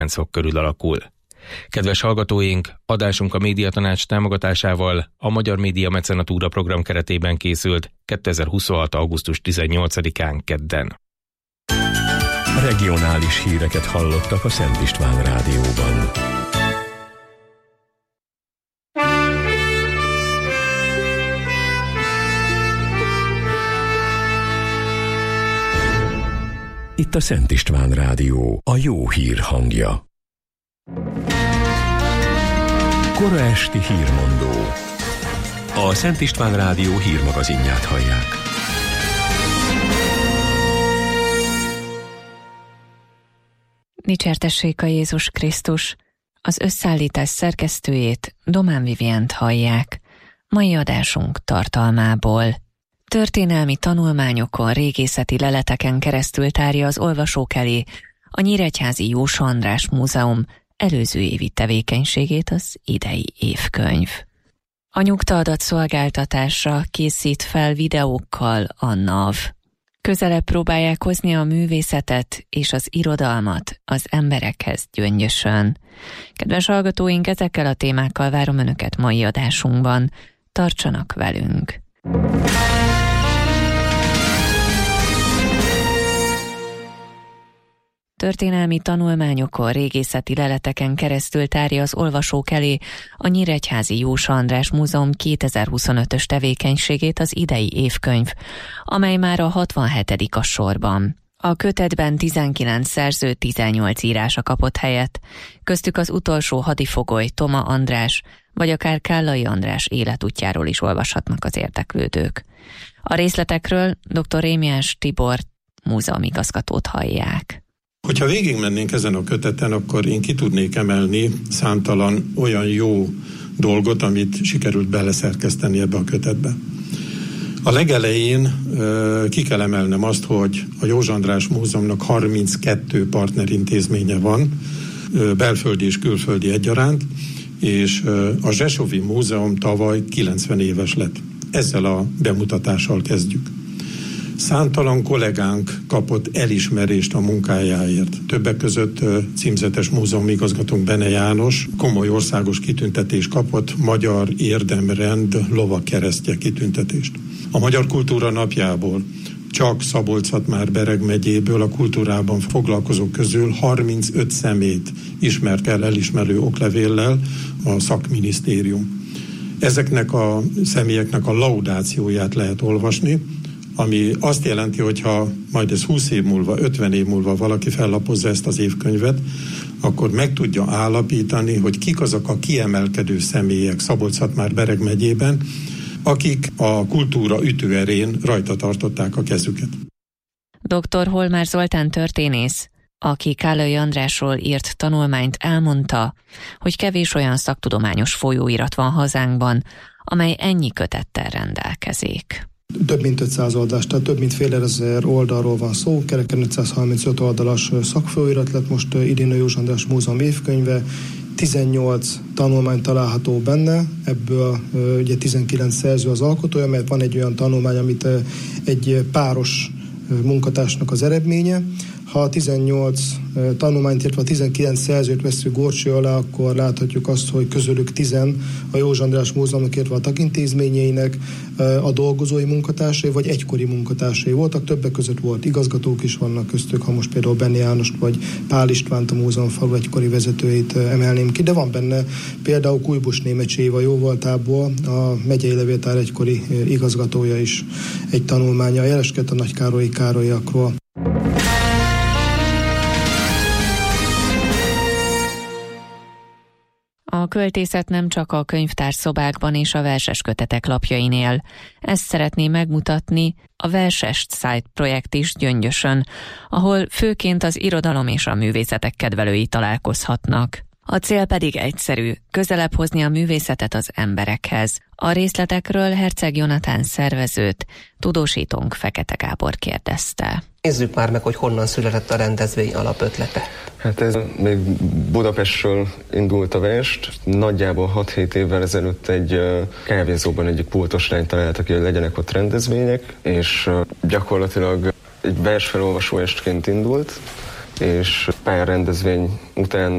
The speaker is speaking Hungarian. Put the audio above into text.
körül alakul. Kedves hallgatóink, adásunk a Médiatanács támogatásával a Magyar Média Mecenatúra program keretében készült 2026. augusztus 18-án kedden. Regionális híreket hallottak a Szent István Rádióban. Itt a Szent István Rádió, a jó hír hangja. Kora esti hírmondó. A Szent István Rádió hírmagazinját hallják. Dicsértessék a Jézus Krisztus! Az összeállítás szerkesztőjét, Domán Vivient hallják. Mai adásunk tartalmából. Történelmi tanulmányokon, régészeti leleteken keresztül tárja az olvasók elé a Nyíregyházi Jósa András Múzeum előző évi tevékenységét az idei évkönyv. A nyugtaadatszolgáltatásra készít fel videókkal a NAV. Közelebb próbálják hozni a művészetet és az irodalmat az emberekhez Gyöngyösön. Kedves hallgatóink, ezekkel a témákkal várom Önöket mai adásunkban. Tartsanak velünk! Történelmi tanulmányokon, régészeti leleteken keresztül tárja az olvasók elé a Nyíregyházi Jósa András Múzeum 2025-ös tevékenységét az idei évkönyv, amely már a 67. a sorban. A kötetben 19 szerző 18 írása kapott helyet, köztük az utolsó hadifogoly Toma András, vagy akár Kállai András életútjáról is olvashatnak az érdeklődők. A részletekről dr. Rémiás Tibor múzeumigazgatót hallják. Hogyha végigmennénk ezen a köteten, akkor én ki tudnék emelni számtalan olyan jó dolgot, amit sikerült beleszerkeszteni ebbe a kötetbe. A legelején ki kell emelnem azt, hogy a Józsa András Múzeumnak 32 partnerintézménye van, belföldi és külföldi egyaránt, és a Zsesovi Múzeum tavaly 90 éves lett. Ezzel a bemutatással kezdjük. Számtalan kollégánk kapott elismerést a munkájáért. Többek között címzetes múzeumigazgatónk Bene János komoly országos kitüntetést kapott, Magyar Érdemrend Lovakeresztje kitüntetést. A Magyar Kultúra Napjából csak Szabolcs-Szatmár-Bereg megyéből a kultúrában foglalkozók közül 35 személyt ismert el elismerő oklevéllel a szakminisztérium. Ezeknek a személyeknek a laudációját lehet olvasni, ami azt jelenti, hogy ha majd ez 20 év múlva, 50 év múlva valaki fellapozza ezt az évkönyvet, akkor meg tudja állapítani, hogy kik azok a kiemelkedő személyek Szabolcs-Szatmár-Bereg megyében, akik a kultúra ütőerén rajta tartották a kezüket. Dr. Holmár Zoltán történész, aki Kállai Andrásról írt tanulmányt, elmondta, hogy kevés olyan szaktudományos folyóirat van hazánkban, amely ennyi kötettel rendelkezik. Több mint 500 oldalas, tehát több mint fél ezer oldalról van szó, kereken 535 oldalas szakfolyóirat lett most idén a Józsa András Múzeum évkönyve, 18 tanulmány található benne, ebből ugye 19 szerző az alkotója, mert van egy olyan tanulmány, amit egy páros munkatársnak az eredménye. Ha a 18 tanulmányt, illetve a 19 szerzőt vesszük górcső alá, akkor láthatjuk azt, hogy közülük 10 a Józsa András Múzeumnak, illetve a tagintézményeinek a dolgozói munkatársai, vagy egykori munkatársai voltak. Többek között volt igazgatók is vannak köztük, ha most például Benni Jánost vagy Pál Istvánt, a múzeum falu egykori vezetőit emelném ki, de van benne például Kujbus Németh Éva jóvoltából a megyei levéltár egykori igazgatója is egy tanulmánya, jeleskedt a Nagykárolyi Károlyakról. A költészet nem csak a könyvtárszobákban és a verses kötetek lapjain él. Ezt szeretné megmutatni a Versest Site projekt is Gyöngyösön, ahol főként az irodalom és a művészetek kedvelői találkozhatnak. A cél pedig egyszerű, közelebb hozni a művészetet az emberekhez. A részletekről Herceg Jonatán szervezőt, tudósítónk Fekete Gábor kérdezte. Nézzük már meg, hogy honnan született a rendezvény alapötlete. Hát ez még Budapestről indult a Verst. Nagyjából 6-7 évvel ezelőtt egy kávézóban egyik pultos lány találta ki, hogy legyenek ott rendezvények, és gyakorlatilag egy versfelolvasó estként indult, és pár rendezvény után